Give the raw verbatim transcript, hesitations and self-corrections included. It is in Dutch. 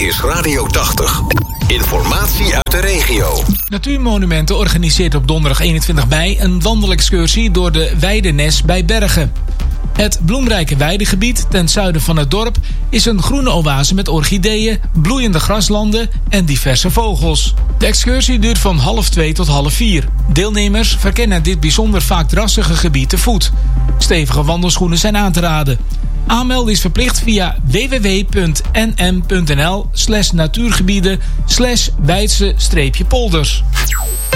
is Radio tachtig. Informatie uit de regio. Natuurmonumenten organiseert op donderdag eenentwintig mei een wandelexcursie door de Weidenes bij Bergen. Het bloemrijke weidegebied ten zuiden van het dorp is een groene oase met orchideeën, bloeiende graslanden en diverse vogels. De excursie duurt van half twee tot half vier. Deelnemers verkennen dit bijzonder vaak drassige gebied te voet. Stevige wandelschoenen zijn aan te raden. Aanmelden is verplicht via www.nm.nl slash natuurgebieden slash Weidse-polders.